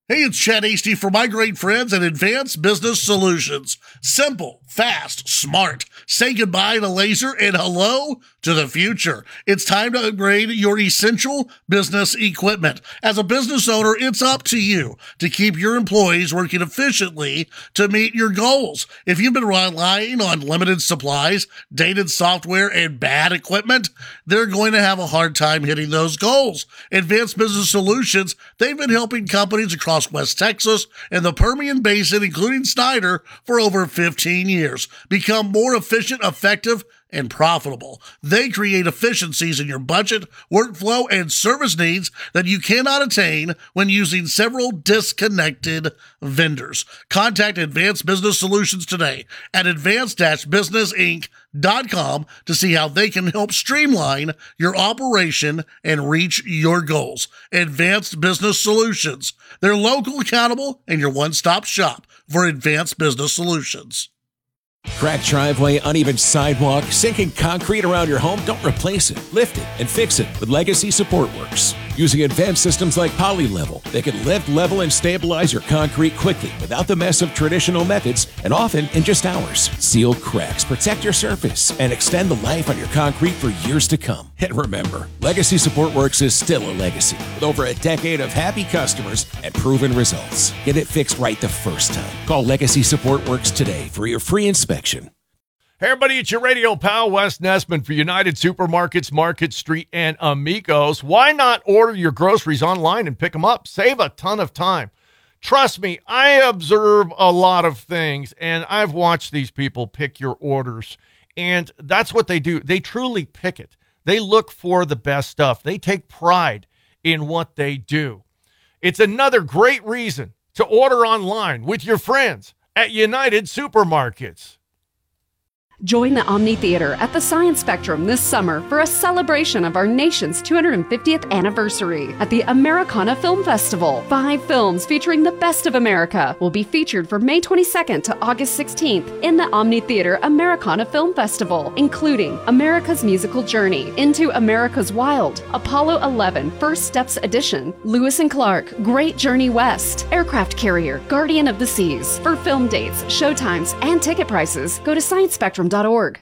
Hey, it's Chad Hasty for my great friends at Advanced Business Solutions. Simple, fast, smart. Say goodbye to laser and hello to the future. It's time to upgrade your essential business equipment. As a business owner, it's up to you to keep your employees working efficiently to meet your goals. If you've been relying on limited supplies, dated software, and bad equipment, they're going to have a hard time hitting those goals. Advanced Business Solutions, they've been helping companies across West Texas and the Permian Basin, including Snyder, for over 15 years, become more efficient, effective, and profitable. They create efficiencies in your budget, workflow, and service needs that you cannot attain when using several disconnected vendors. Contact Advanced Business Solutions today at advanced-businessinc.com to see how they can help streamline your operation and reach your goals. Advanced Business Solutions. They're local, accountable, and your one-stop shop for advanced business solutions. Cracked driveway, uneven sidewalk, sinking concrete around your home? Don't replace it. Lift it and fix it with Legacy Support Works. Using advanced systems like PolyLevel, they can lift, level, and stabilize your concrete quickly without the mess of traditional methods and often in just hours. Seal cracks, protect your surface, and extend the life on your concrete for years to come. And remember, Legacy Support Works is still a legacy with over a decade of happy customers and proven results. Get it fixed right the first time. Call Legacy Support Works today for your free inspection. Hey everybody, it's your radio pal, Wes Nessman for United Supermarkets, Market Street, and Amigos. Why not order your groceries online and pick them up? Save a ton of time. Trust me, I observe a lot of things, and I've watched these people pick your orders, and that's what they do. They truly pick it. They look for the best stuff. They take pride in what they do. It's another great reason to order online with your friends at United Supermarkets. Join the Omni Theater at the Science Spectrum this summer for a celebration of our nation's 250th anniversary at the Americana Film Festival. 5 films featuring the best of America will be featured from May 22nd to August 16th in the Omni Theater Americana Film Festival, including America's Musical Journey, Into America's Wild, Apollo 11 First Steps Edition, Lewis and Clark, Great Journey West, Aircraft Carrier, Guardian of the Seas. For film dates, showtimes, and ticket prices, go to sciencespectrum.org.